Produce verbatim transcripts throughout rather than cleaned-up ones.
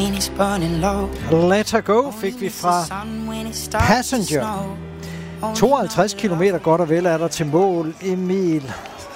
Let Her Go fik vi fra Passenger. tooghalvtreds kilometer godt og vel er der til mål, Emil.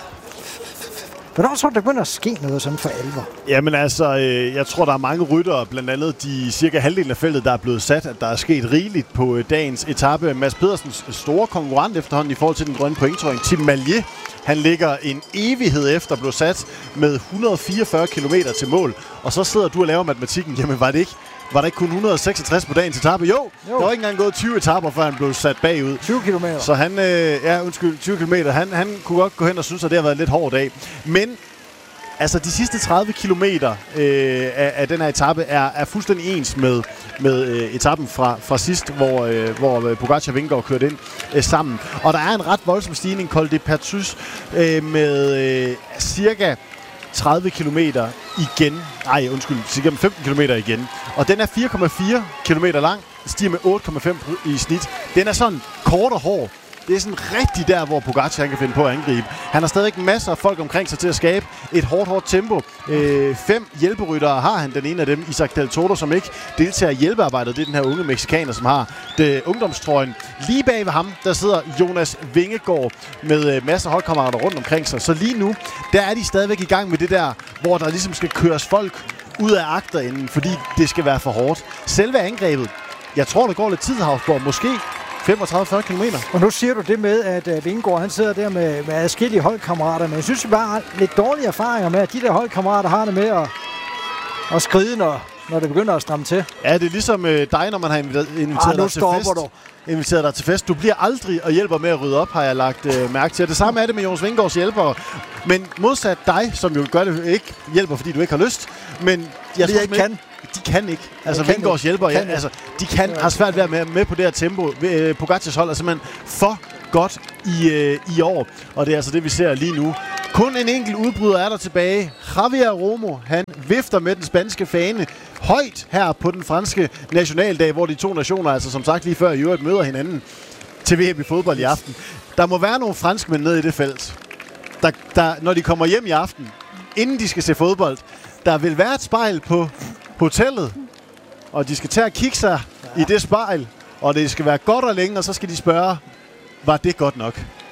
Hvornår så det begynder at ske noget sådan for alvor? Jamen altså, øh, jeg tror, der er mange ryttere, blandt andet de cirka halvdelen af feltet, der er blevet sat, at der er sket rigeligt på øh, dagens etape. Mads Pedersens store konkurrent efterhånden i forhold til den grønne pointtrøje, Tim Malje, han ligger en evighed efter at blive sat med et hundrede og fireogfyrre kilometer til mål. Og så sidder du og laver matematikken. Jamen var det ikke, var der ikke kun et hundrede og seksogtres på dagens etape? Jo, jo, der var ikke engang gået tyve etaper, før han blev sat bagud. tyve kilometer. Så han, øh, ja undskyld, tyve kilometer. Han, han kunne godt gå hen og synes, at det har været en lidt hård dag. Men altså de sidste tredive kilometer øh, af, af den her etape er, er fuldstændig ens med, med øh, etappen fra, fra sidst, hvor, øh, hvor Pogačar og Vingegaard kørte ind øh, sammen. Og der er en ret voldsom stigning, Col de Pertus, øh, med øh, cirka tredive kilometer igen. Nej, undskyld, cirka femten kilometer igen. Og den er fire komma fire kilometer lang, stiger med otte komma fem i snit. Den er sådan kort og hård. Det er sådan rigtig der, hvor Pogačar kan finde på at angribe. Han har stadig masser af folk omkring sig til at skabe et hårdt, hårdt tempo. Øh, fem hjælperyttere har han. Den ene af dem, Isaac Del Toro, som ikke deltager i hjælpearbejdet. Det er den her unge mexikaner, som har det, ungdomstrøjen. Lige bag ved ham, der sidder Jonas Vingegaard med øh, masser af holdkammerater rundt omkring sig. Så lige nu, der er de stadigvæk i gang med det der, hvor der ligesom skal køres folk ud af agterenden, fordi det skal være for hårdt. Selve angrebet, jeg tror, der går lidt tid, Havsborg. Måske femogtredive til fyrre kilometer. Og nu siger du det med, at uh, Vingegaard, han sidder der med, med adskillige holdkammerater, men jeg synes bare lidt dårlige erfaringer med, at de der holdkammerater har det med at, at skride, når, når det begynder at stramme til. Ja, det er ligesom øh, dig, når man har inviteret, inviteret ah, dig til fest. Du. inviteret dig til fest. Du bliver aldrig og hjælper med at rydde op, har jeg lagt øh, mærke til. Det samme er det med Jonas Vingegaards hjælpere. Men modsat dig, som jo gør det ikke hjælper, fordi du ikke har lyst. Men jeg, jeg ikke kan. De kan ikke. Altså Vingegaards hjælpere, ja, altså, de kan, har svært ved at være med på det her tempo. Øh, Pogacars hold er simpelthen for godt i, øh, i år. Og det er altså det, vi ser lige nu. Kun en enkelt udbryder er der tilbage. Javier Romo, han vifter med den spanske fane højt her på den franske nationaldag, hvor de to nationer, altså som sagt lige før i øvrigt, møder hinanden til V M i fodbold i aften. Der må være nogle franskmænd nede i det felt, der, der, når de kommer hjem i aften, inden de skal se fodbold, der vil være et spejl på hotellet, og de skal tage og kigge sig ja. i det spejl, og det skal være godt og længe, og så skal de spørge, var det godt nok?